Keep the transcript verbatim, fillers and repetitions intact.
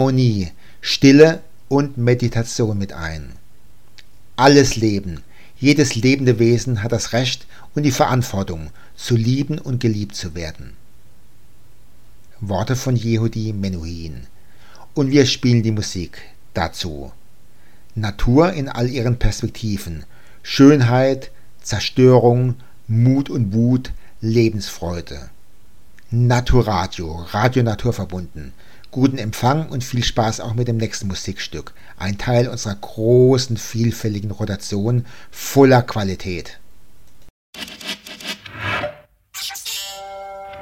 Harmonie, Stille und Meditation mit ein. Alles Leben, jedes lebende Wesen hat das Recht und die Verantwortung, zu lieben und geliebt zu werden. Worte von Yehudi Menuhin. Und wir spielen die Musik dazu. Natur in all ihren Perspektiven, Schönheit, Zerstörung, Mut und Wut, Lebensfreude. Naturadio, Radio Natur verbunden. Guten Empfang und viel Spaß auch mit dem nächsten Musikstück. Ein Teil unserer großen, vielfältigen Rotation voller Qualität.